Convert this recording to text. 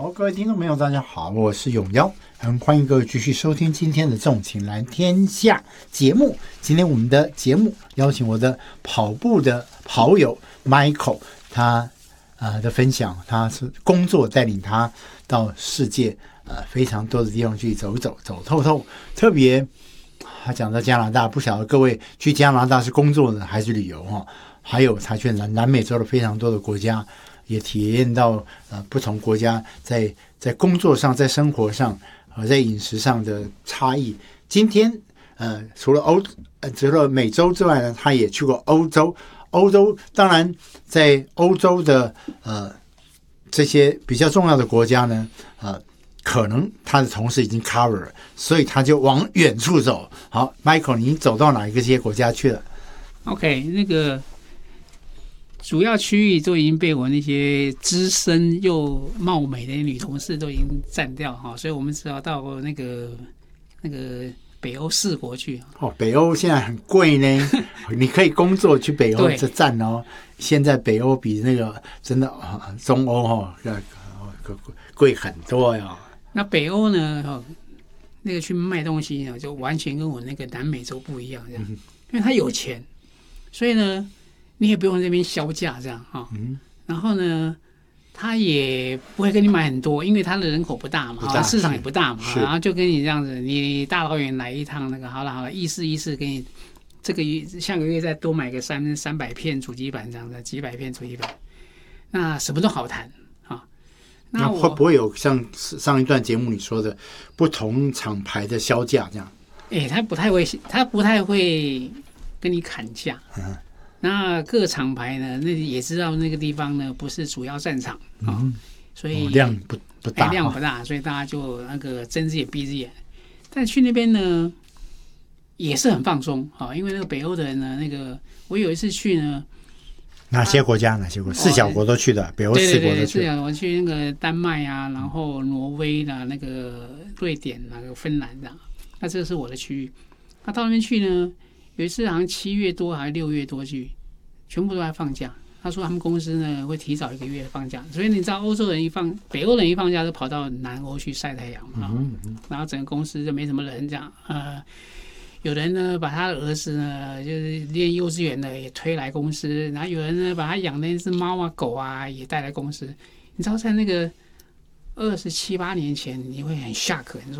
好，各位听众朋友，大家好，我是永尧，很欢迎各位继续收听今天的纵情蓝天下节目。今天我们的节目邀请我的跑步的跑友 Michael， 他的分享，他是工作带领他到世界非常多的地方去走透透，特别他讲到加拿大，不晓得各位去加拿大是工作呢还是旅游哈？还有他去南美洲的非常多的国家。也体验到不同国家在工作上、在生活上在饮食上的差异。今天除了美洲之外呢，他也去过欧洲。欧洲当然在欧洲的这些比较重要的国家呢，可能他的同事已经 cover 了，所以他就往远处走。好 ，Michael， 你走到哪一个这些国家去了 ？OK， 那个。主要区域都已经被我那些资深又貌美的女同事都已经占掉哈，所以我们只好到那个北欧4国去。哦， 北欧现在很贵呢，你可以工作去北欧这站哦。现在北欧比那个真的中欧贵很多呀。 那北欧呢，那个去卖东西呢，就完全跟我那个南美洲不一样这样，因为他有钱，所以呢。你也不用在那边销价这样哈，然后呢，他也不会跟你买很多，因为他的人口不大嘛，市场也不大嘛，然后就跟你这样子，你大老远来一趟那个，好了，意思给你这个下个月再多买个300片主机板这样子，几百片主机板，那什么都好谈啊。 那会不会有像上一段节目你说的不同厂牌的销价这样？ 他不太会跟你砍价。那各厂牌呢？那也知道那个地方呢不是主要战场所以量不大， 量不大，所以大家就那个睁只眼闭只眼。但去那边呢也是很放松因为那个北欧的人呢，那个我有一次去呢， 哪些国家？4小国都去的，北欧4国都去。 对，我去那个丹麦啊，然后挪威啦，那个瑞典、那个芬兰的，那这是我的区域。那到那边去呢？有一次好像7月多还是6月多去，全部都在放假。他说他们公司呢会提早1个月放假，所以你知道北欧人一放假就跑到南欧去晒太阳嘛，然后整个公司就没什么人这样。有人呢把他的儿子呢就是念幼稚园的也推来公司，然后有人呢把他养的那只猫啊狗啊也带来公司。你知道在那个27、28年前，你会很 shock， 你说。